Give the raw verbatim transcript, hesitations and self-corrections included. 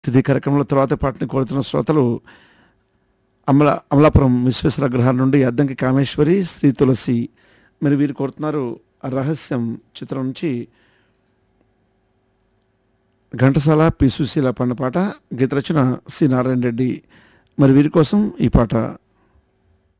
ఇది కార్యక్రమంలో తర్వాత పాటని కోరుతున్న శ్రోతలు అమల అమలాపురం విశ్వేశ్వర గ్రహాల నుండి అద్దంకి కామేశ్వరి, శ్రీ తులసి. మరి వీరు కోరుతున్నారు రహస్యం చిత్రం నుంచి ఘంటసాల, పి సుశీల పాడిన పాట. గీత రచన సి నారాయణ రెడ్డి. మరి వీరి కోసం ఈ పాట.